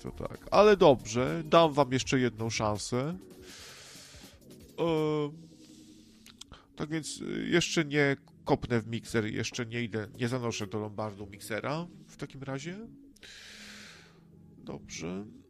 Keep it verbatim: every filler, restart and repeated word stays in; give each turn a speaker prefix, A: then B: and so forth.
A: to tak. Ale dobrze, dam wam jeszcze jedną szansę. Eee, tak więc jeszcze nie kopnę w mikser, jeszcze nie idę, nie zanoszę do Lombardu miksera w takim razie. Dobrze.